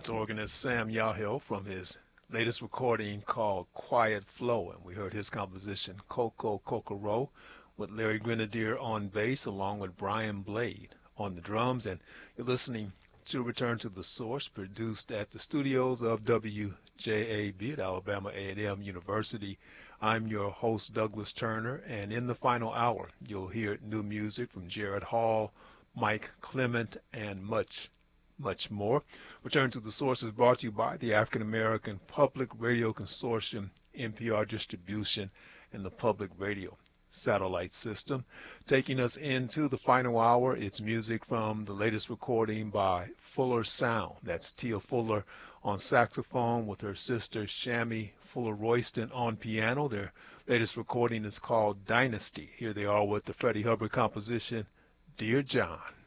That's organist Sam Yahill from his latest recording called Quiet Flow, and we heard his composition Coco Kokoro with Larry Grenadier on bass along with Brian Blade on the drums. And you're listening to Return to the Source, produced at the studios of WJAB at Alabama A&M University. I'm your host, Douglas Turner, and in the final hour, you'll hear new music from Jared Hall, Mike Clement, and much more. Return to the Source is brought to you by the African American Public Radio Consortium, NPR Distribution, and the Public Radio Satellite System. Taking us into the final hour, it's music from the latest recording by Fuller Sound. That's Tia Fuller on saxophone with her sister Shammy Fuller Royston on piano. Their latest recording is called Dynasty. Here they are with the Freddie Hubbard composition, Dear John.